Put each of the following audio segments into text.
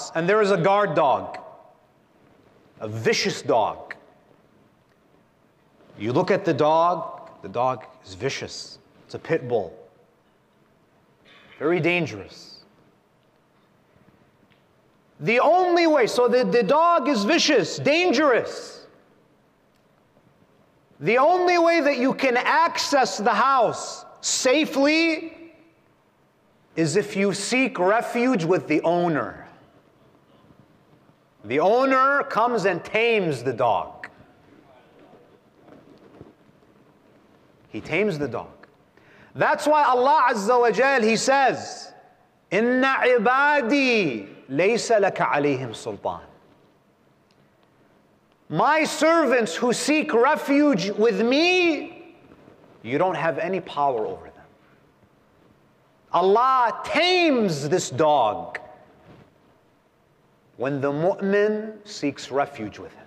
house, and there is a guard dog, a vicious dog. You look at the dog is vicious. It's a pit bull. Very dangerous. The only way, so the dog is vicious, dangerous. The only way that you can access the house safely is if you seek refuge with the owner. The owner comes and tames the dog. He tames the dog. That's why Allah Azza wa Jal, He says, Inna ibadi laysa laka alayhim sultan. My servants who seek refuge with me, you don't have any power over them. Allah tames this dog when the mu'min seeks refuge with him.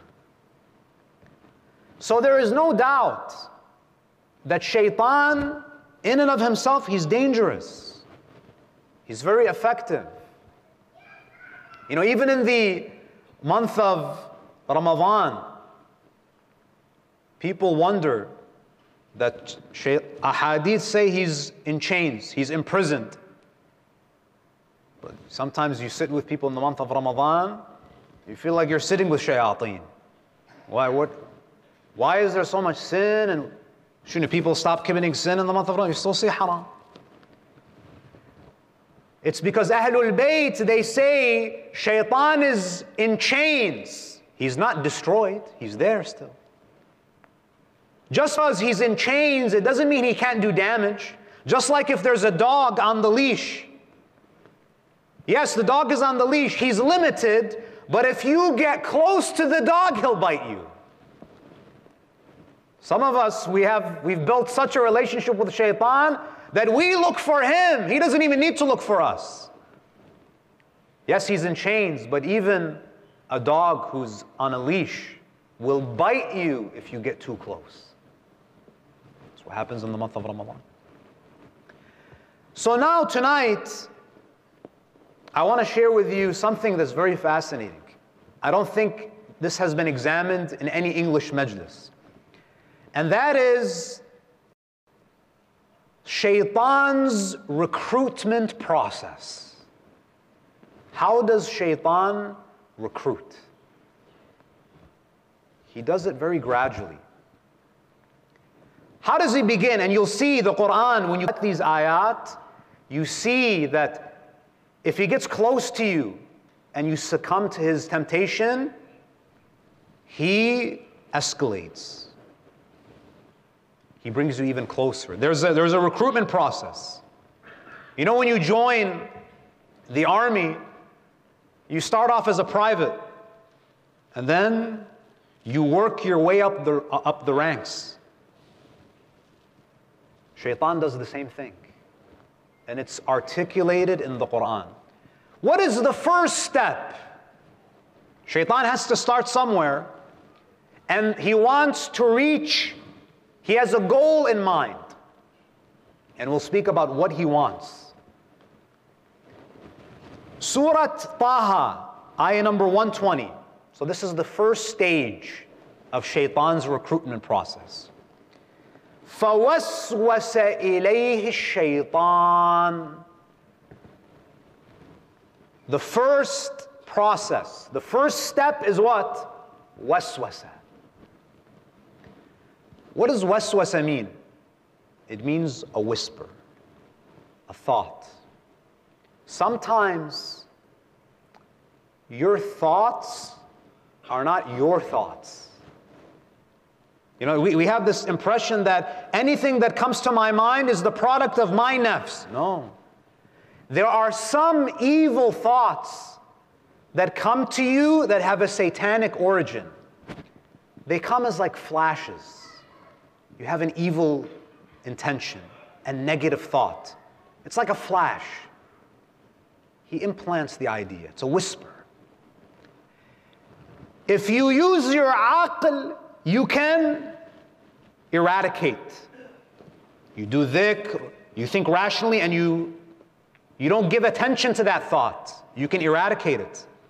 So there is no doubt that shaitan, in and of himself, he's dangerous. He's very effective. You know, even in the month of Ramadan, people wonder that ahadith say he's in chains, he's imprisoned. But sometimes you sit with people in the month of Ramadan, you feel like you're sitting with shayateen. Why is there so much sin? And shouldn't people stop committing sin in the month of Ramadan? You still say haram. It's because Ahlul Bayt, they say shaitan is in chains. He's not destroyed, he's there still. Just as he's in chains, it doesn't mean he can't do damage. Just like if there's a dog on the leash. Yes, the dog is on the leash, he's limited, but if you get close to the dog, he'll bite you. Some of us, we've built such a relationship with shaitan that we look for him. He doesn't even need to look for us. Yes, he's in chains, but even a dog who's on a leash will bite you if you get too close. That's what happens in the month of Ramadan. So now tonight, I want to share with you something that's very fascinating. I don't think this has been examined in any English majlis. And that is shaitan's recruitment process. How does shaitan recruit? He does it very gradually. How does he begin? And you'll see the Quran, when you get these ayat, you see that if he gets close to you and you succumb to his temptation, he escalates. He brings you even closer. There's a recruitment process. You know, when you join the army, you start off as a private, and then you work your way up the ranks. Shaitan does the same thing, and it's articulated in the Quran. What is the first step? Shaitan has to start somewhere, and he wants to reach. He has a goal in mind, and we'll speak about what he wants. Surah Taha, ayah number 120. So this is the first stage of shaitan's recruitment process. فَوَسْوَسَ إِلَيْهِ الشَّيْطَانِ. The first process, the first step is what? Waswasa. What does waswasa mean? It means a whisper, a thought. Sometimes your thoughts are not your thoughts. You know, we have this impression that anything that comes to my mind is the product of my nafs. No. There are some evil thoughts that come to you that have a satanic origin. They come as like flashes. You have an evil intention, a negative thought. It's like a flash. He implants the idea. It's a whisper. If you use your aql, you can eradicate. You do dhikr, you think rationally, and you don't give attention to that thought. You can eradicate it.